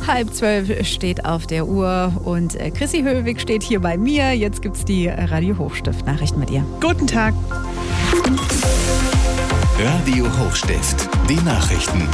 11:30 steht auf der Uhr und Chrissy Höwig steht hier bei mir. Jetzt gibt's die Radio Hochstift-Nachrichten mit ihr. Guten Tag. Radio Hochstift, die Nachrichten.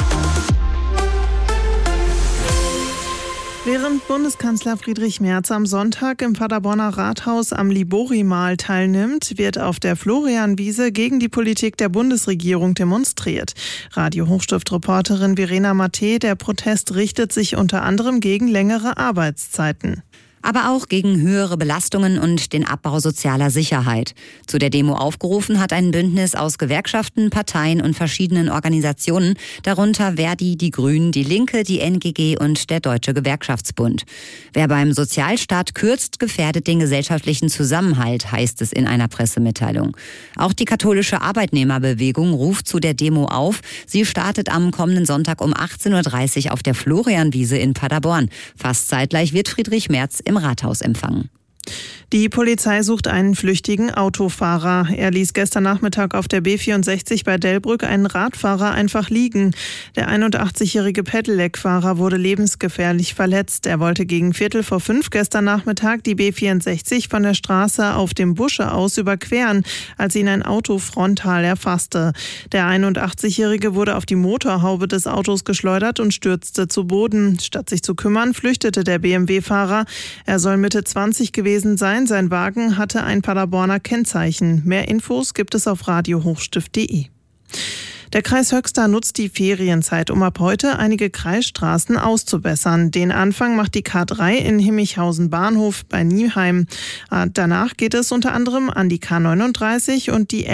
Während Bundeskanzler Friedrich Merz am Sonntag im Paderborner Rathaus am Libori-Mal teilnimmt, wird auf der Florianwiese gegen die Politik der Bundesregierung demonstriert. Radio Hochstift-Reporterin Verena Matte, der Protest richtet sich unter anderem gegen längere Arbeitszeiten. Aber auch gegen höhere Belastungen und den Abbau sozialer Sicherheit. Zu der Demo aufgerufen hat ein Bündnis aus Gewerkschaften, Parteien und verschiedenen Organisationen, darunter Verdi, die Grünen, die Linke, die NGG und der Deutsche Gewerkschaftsbund. Wer beim Sozialstaat kürzt, gefährdet den gesellschaftlichen Zusammenhalt, heißt es in einer Pressemitteilung. Auch die katholische Arbeitnehmerbewegung ruft zu der Demo auf. Sie startet am kommenden Sonntag um 18:30 Uhr auf der Florianwiese in Paderborn. Fast zeitgleich wird Friedrich Merz im Rathaus empfangen. Die Polizei sucht einen flüchtigen Autofahrer. Er ließ gestern Nachmittag auf der B64 bei Delbrück einen Radfahrer einfach liegen. Der 81-jährige Pedelec-Fahrer wurde lebensgefährlich verletzt. Er wollte gegen 4:45 gestern Nachmittag die B64 von der Straße auf dem Busche aus überqueren, als ihn ein Auto frontal erfasste. Der 81-jährige wurde auf die Motorhaube des Autos geschleudert und stürzte zu Boden. Statt sich zu kümmern, flüchtete der BMW-Fahrer. Er soll Mitte 20 gewesen sein. Sein Wagen hatte ein Paderborner Kennzeichen. Mehr Infos gibt es auf radiohochstift.de. Der Kreis Höxter nutzt die Ferienzeit, um ab heute einige Kreisstraßen auszubessern. Den Anfang macht die K3 in Himmichhausen Bahnhof bei Nieheim. Danach geht es unter anderem an die K39 und die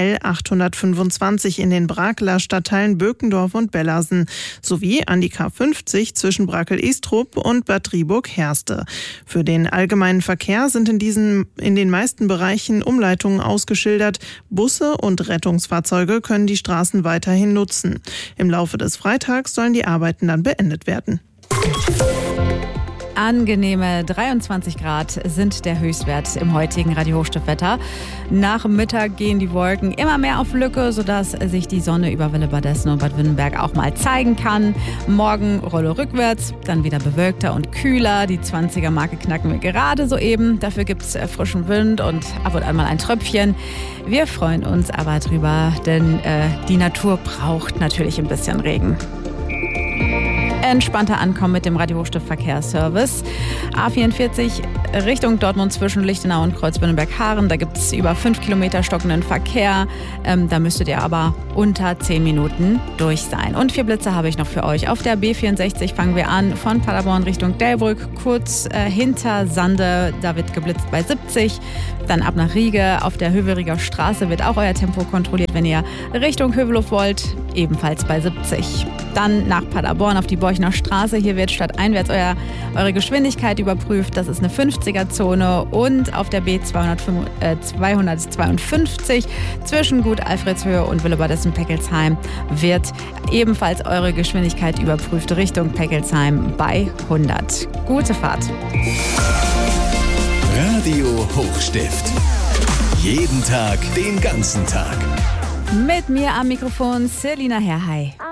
L825 in den Brakeler Stadtteilen Bökendorf und Bellersen sowie an die K50 zwischen Brakel-Estrup und Bad Driburg-Herste. Für den allgemeinen Verkehr sind in den meisten Bereichen Umleitungen ausgeschildert. Busse und Rettungsfahrzeuge können die Straßen weiterhin nutzen. Im Laufe des Freitags sollen die Arbeiten dann beendet werden. Angenehme 23 Grad sind der Höchstwert im heutigen Radio Hochstift-Wetter. Nach Mittag gehen die Wolken immer mehr auf Lücke, sodass sich die Sonne über Willebadessen und Bad Württemberg auch mal zeigen kann. Morgen Rolle rückwärts, dann wieder bewölkter und kühler. Die 20er-Marke knacken wir gerade soeben. Dafür gibt es frischen Wind und ab und an mal ein Tröpfchen. Wir freuen uns aber drüber, denn die Natur braucht natürlich ein bisschen Regen. Entspannter Ankommen mit dem Radio Hochstift Verkehrsservice. A44 Richtung Dortmund zwischen Lichtenau und Kreuzbünnenberg-Haaren. Da gibt es über 5 Kilometer stockenden Verkehr. Da müsstet ihr aber unter 10 Minuten durch sein. Und 4 Blitze habe ich noch für euch. Auf der B64 fangen wir an von Paderborn Richtung Delbrück, kurz hinter Sande. Da wird geblitzt bei 70. Dann ab nach Riege. Auf der Hövelriger Straße wird auch euer Tempo kontrolliert, wenn ihr Richtung Hövelhof wollt. Ebenfalls bei 70. Dann nach Paderborn auf die Borchner Straße. Hier wird stadteinwärts eure Geschwindigkeit überprüft. Das ist eine 50er-Zone. Und auf der B252 zwischen Gut Alfredshöhe und Willebadessen-Peckelsheim wird ebenfalls eure Geschwindigkeit überprüft Richtung Peckelsheim bei 100. Gute Fahrt. Radio Hochstift. Jeden Tag, den ganzen Tag. Mit mir am Mikrofon Selina Herrhey.